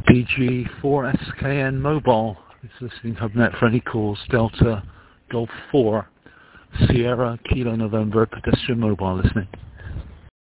BG4SKN Mobile is listening HubNet for any calls. Delta Golf 4 Sierra Kilo November Pedestrian Mobile listening.